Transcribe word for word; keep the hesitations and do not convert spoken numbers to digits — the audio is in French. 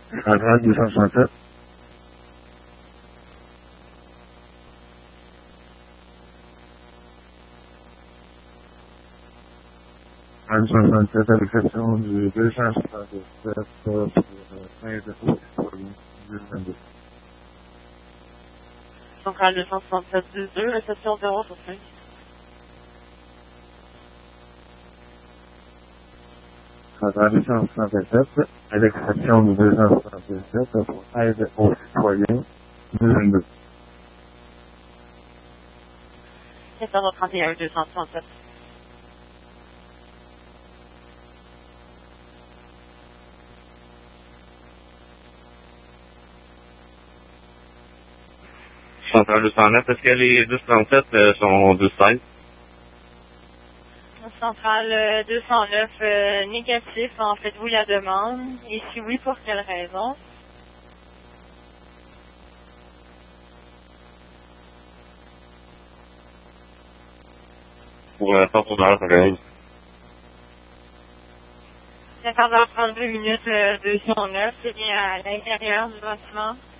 Centrale deux cent soixante-sept. un soixante-sept à l'exception du deux cent soixante-sept pour aide aux citoyens deux cent deux. Centrale deux cent soixante-sept deux deux, réception zéro sur cinq. Centrale deux cent soixante-sept à l'exception du deux cent soixante-sept pour aide aux citoyens deux cent deux. quatorze trente et un deux cent soixante-sept. Centrale deux cent neuf, est-ce que les deux cent trente-sept euh, sont deux cent seize? Centrale euh, deux cent neuf, euh, négatif, en faites-vous la demande? Et si oui, pour quelle raison? Pour euh, cent pour l'heure, ça gagne. quatorze heures trente-deux minutes, euh, deux cent neuf, c'est bien à l'intérieur du bâtiment.